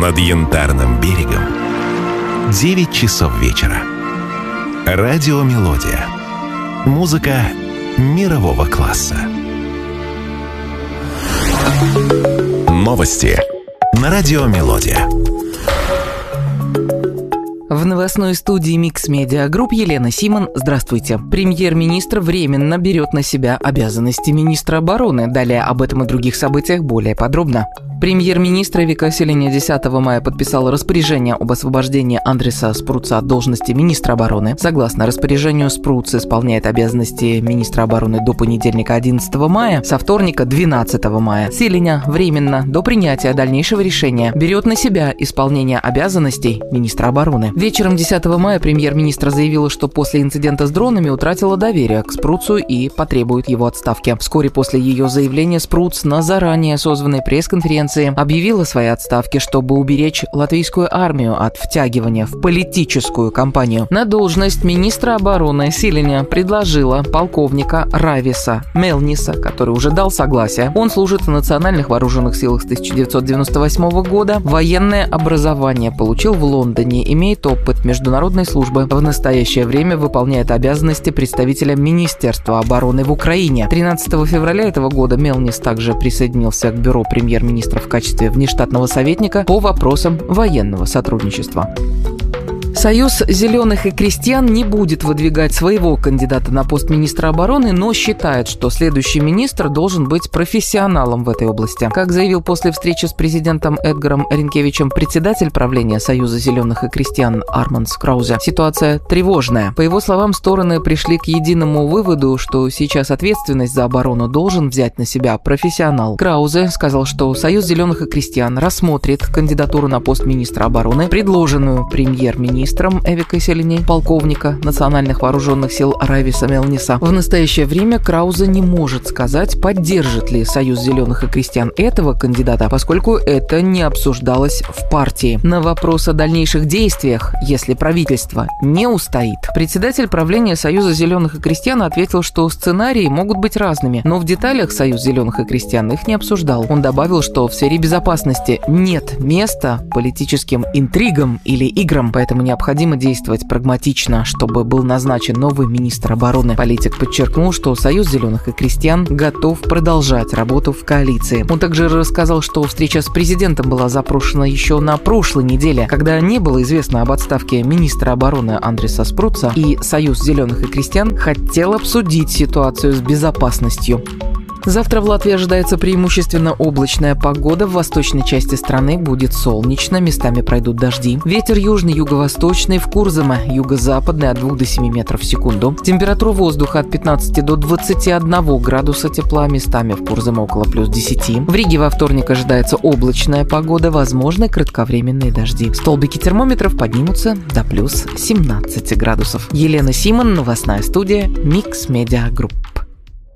Над Янтарным берегом 9 часов вечера. Радиомелодия. Музыка мирового класса. Новости на Радиомелодия. В новостной студии Mix Media Group Елена Симон. Здравствуйте. Премьер-министр временно берет на себя обязанности министра обороны. Далее об этом и других событиях более подробно. Премьер-министр Эвика Селиня 10 мая подписал распоряжение об освобождении Андреса Спруца от должности министра обороны. Согласно распоряжению, Спруц исполняет обязанности министра обороны до понедельника 11 мая, со вторника 12 мая. Селиня временно, до принятия дальнейшего решения, берет на себя исполнение обязанностей министра обороны. Вечером 10 мая премьер-министр заявила, что после инцидента с дронами утратила доверие к Спруцу и потребует его отставки. Вскоре после ее заявления Спруц на заранее созванной пресс-конференции объявила свои отставки, чтобы уберечь латвийскую армию от втягивания в политическую кампанию. На должность министра обороны Селиня предложила полковника Рависа Мелниса, который уже дал согласие. Он служит в национальных вооруженных силах с 1998 года. Военное образование получил в Лондоне, имеет опыт международной службы. В настоящее время выполняет обязанности представителя Министерства обороны в Украине. 13 февраля этого года Мелнис также присоединился к бюро премьер-министра в качестве внештатного советника по вопросам военного сотрудничества. Союз зеленых и крестьян не будет выдвигать своего кандидата на пост министра обороны, но считает, что следующий министр должен быть профессионалом в этой области. Как заявил после встречи с президентом Эдгаром Ринкевичем председатель правления Союза зеленых и крестьян Армандс Краузе, ситуация тревожная. По его словам, стороны пришли к единому выводу, что сейчас ответственность за оборону должен взять на себя профессионал. Краузе сказал, что Союз зеленых и крестьян рассмотрит кандидатуру на пост министра обороны, предложенную премьер-министром Эвикой Селиней, полковника национальных вооруженных сил Рависа Мелниса. В настоящее время Краузе не может сказать, поддержит ли Союз зеленых и крестьян этого кандидата, поскольку это не обсуждалось в партии. На вопрос о дальнейших действиях, если правительство не устоит, председатель правления Союза зеленых и крестьян ответил, что сценарии могут быть разными, но в деталях Союз зеленых и крестьян их не обсуждал. Он добавил, что в сфере безопасности нет места политическим интригам или играм, поэтому необходимо действовать прагматично, чтобы был назначен новый министр обороны. Политик подчеркнул, что Союз зеленых и крестьян готов продолжать работу в коалиции. Он также рассказал, что встреча с президентом была запрошена еще на прошлой неделе, когда не было известно об отставке министра обороны Андреса Спруца, и Союз зеленых и крестьян хотел обсудить ситуацию с безопасностью. Завтра в Латвии ожидается преимущественно облачная погода. В восточной части страны будет солнечно, местами пройдут дожди. Ветер южный, юго-восточный, в Курзаме юго-западный от 2 до 7 метров в секунду. Температура воздуха от 15 до 21 градуса тепла, местами в Курзаме около плюс 10. В Риге во вторник ожидается облачная погода, возможны кратковременные дожди. Столбики термометров поднимутся до плюс 17 градусов. Елена Симон, новостная студия Mix Media Group.